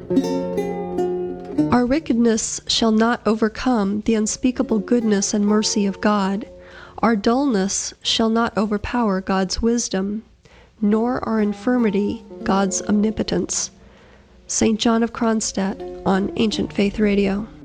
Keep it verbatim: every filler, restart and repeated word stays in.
Our wickedness shall not overcome the unspeakable goodness and mercy of God. Our dullness shall not overpower God's wisdom, nor our infirmity God's omnipotence. Saint John of Kronstadt on Ancient Faith Radio.